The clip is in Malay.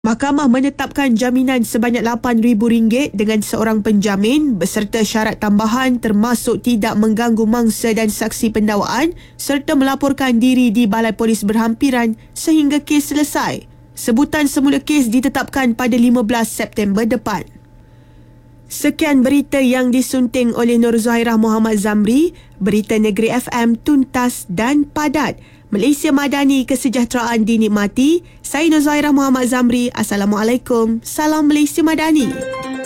Mahkamah menetapkan jaminan sebanyak RM8,000 dengan seorang penjamin beserta syarat tambahan termasuk tidak mengganggu mangsa dan saksi pendakwaan serta melaporkan diri di Balai Polis berhampiran sehingga kes selesai. Sebutan semula kes ditetapkan pada 15 September depan. Sekian berita yang disunting oleh Nur Zuhairah Muhammad Zamri, Berita Negeri FM tuntas dan padat. Malaysia Madani, kesejahteraan dinikmati. Saya Nur Zuhairah Muhammad Zamri. Assalamualaikum. Salam Malaysia Madani.